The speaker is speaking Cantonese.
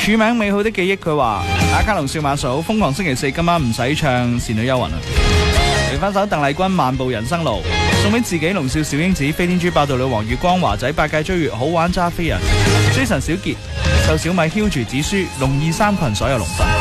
署名美好的記憶，佢話打卡龍少晚上好，瘋狂星期四今晚唔使唱《倩女幽魂》啊！嚟翻首鄧麗君漫步人生路，送俾自己龍少小英子、飛天豬爆道女王、月光華仔、八戒追月、好玩揸飛人、Jason 小傑、秀小米、囂住紫書、龍二三群所有龍粉。